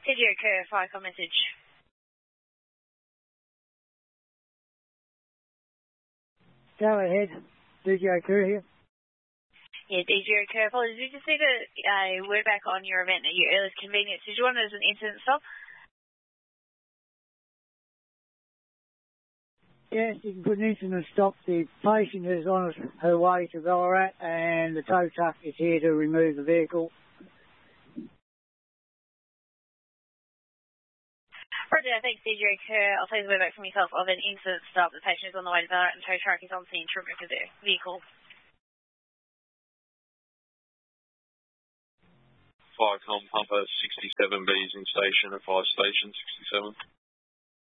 TGO Kerr, fire call message. Go ahead. DGO Kerr here. Yeah, DGO Kerr, apologies. We just need a word back on your event at your earliest convenience. Did you want it as an incident stop? Yes, you can put an incident stop. The patient is on her way to Ballarat and the tow truck is here to remove the vehicle. Roger, thanks DGO Kerr. I'll take the word back from yourself of an incident stop. The patient is on the way to Ballarat and the tow truck is on scene to remove the vehicle. Fire com pumper 67B is in station at fire station 67.